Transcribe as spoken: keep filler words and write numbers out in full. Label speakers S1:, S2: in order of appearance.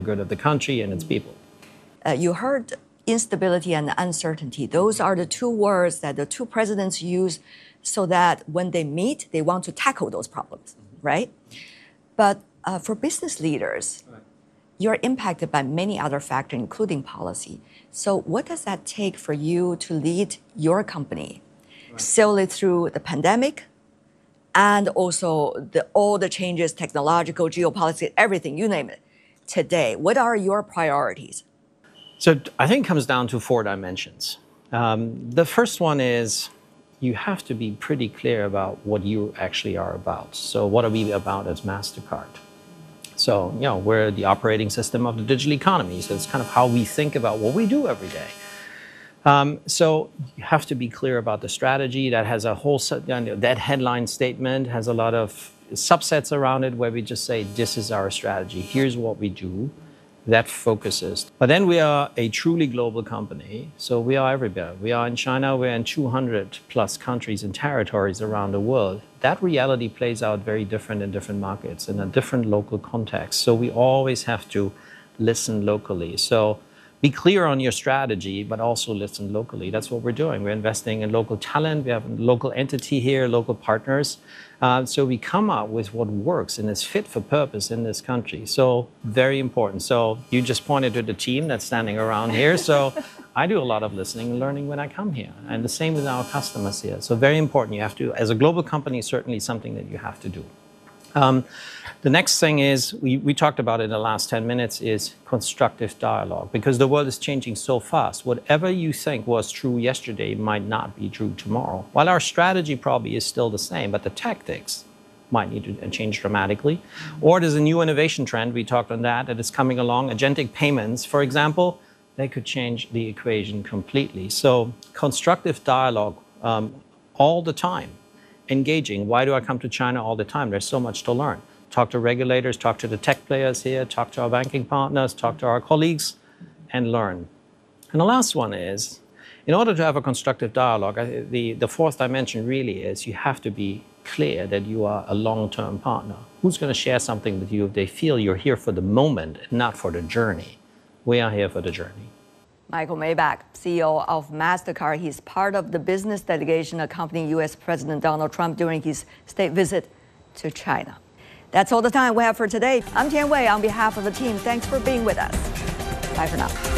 S1: good of the country and its people.
S2: Uh, you heard instability and uncertainty. Those are the two words that the two presidents use so that when they meet, they want to tackle those problems, right? But uh, for business leaders, right, you're impacted by many other factors, including policy. So what does that take for you to lead your company, right, solely through the pandemic and also the, all the changes, technological, geopolitics, everything, you name it, today? What are your priorities?
S1: So I think it comes down to four dimensions. Um, the first one is you have to be pretty clear about what you actually are about. So what are we about as MasterCard? So, you know, we're the operating system of the digital economy. So it's kind of how we think about what we do every day. Um, so you have to be clear about the strategy. That has a whole set, you know, that headline statement has a lot of subsets around it where we just say, this is our strategy. Here's what we do. That focuses. But then we are a truly global company. So we are everywhere. We are in China. We're in two hundred plus countries and territories around the world. That reality plays out very different in different markets, in a different local context. So we always have to listen locally. So be clear on your strategy, but also listen locally. That's what we're doing. We're investing in local talent. We have a local entity here, local partners. Uh, so we come up with what works and is fit for purpose in this country. So very important. So you just pointed to the team that's standing around here. So I do a lot of listening and learning when I come here. And the same with our customers here. So very important. You have to, as a global company, certainly something that you have to do. Um, the next thing is, we, we talked about it in the last ten minutes, is constructive dialogue, because the world is changing so fast. Whatever you think was true yesterday might not be true tomorrow. While our strategy probably is still the same, but the tactics might need to change dramatically. Or there's a new innovation trend, we talked on that, that is coming along. Agentic payments, for example, they could change the equation completely. So constructive dialogue um, all the time. Engaging. Why do I come to China all the time? There's so much to learn. Talk to regulators, talk to the tech players here, talk to our banking partners, talk to our colleagues, and learn. And the last one is, in order to have a constructive dialogue, the, the fourth dimension really is you have to be clear that you are a long-term partner. Who's going to share something with you if they feel you're here for the moment, not for the journey? We are here for the journey.
S2: Michael Miebach, C E O of MasterCard. He's part of the business delegation accompanying U S President Donald Trump during his state visit to China. That's all the time we have for today. I'm Tian Wei on behalf of the team. Thanks for being with us. Bye for now.